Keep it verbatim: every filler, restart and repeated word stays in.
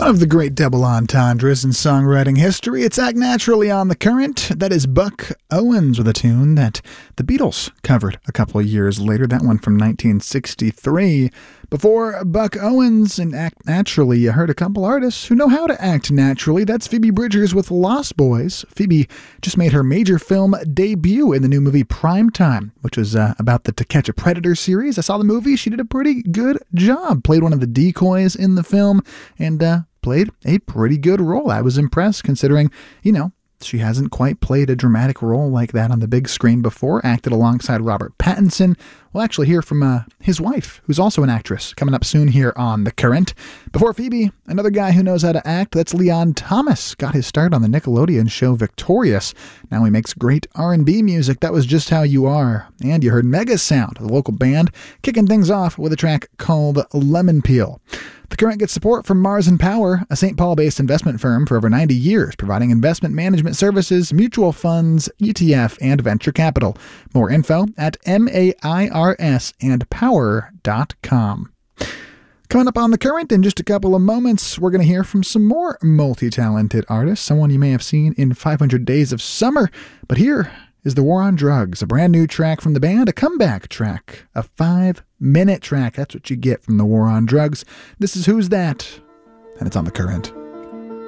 Of the great double entendres in songwriting history, it's Act Naturally on the Current. That is Buck Owens with a tune that the Beatles covered a couple of years later, that one from nineteen sixty-three. Before Buck Owens and Act Naturally, you heard a couple artists who know how to act naturally. That's Phoebe Bridgers with Lost Boys. Phoebe just made her major film debut in the new movie Primetime, which was uh, about the To Catch a Predator series. I saw the movie. She did a pretty good job. Played one of the decoys in the film, and uh, played a pretty good role. I was impressed considering, you know, she hasn't quite played a dramatic role like that on the big screen before. Acted alongside Robert Pattinson. We'll actually hear from uh, his wife, who's also an actress, coming up soon here on The Current. Before Phoebe, another guy who knows how to act, that's Leon Thomas. Got his start on the Nickelodeon show Victorious. Now he makes great R and B music. That was Just How You Are. And you heard Mega Sound, the local band, kicking things off with a track called Lemon Peel. The Current gets support from Mars and Power, a Saint Paul-based investment firm for over ninety years, providing investment management services, mutual funds, E T F, and venture capital. More info at M A I R S and power dot com. Coming up on The Current in just a couple of moments, we're going to hear from some more multi-talented artists, someone you may have seen in five hundred Days of Summer. But here is The War on Drugs, a brand new track from the band, a comeback track, a five-minute track. That's what you get from The War on Drugs. This is Who's That? And it's on The Current.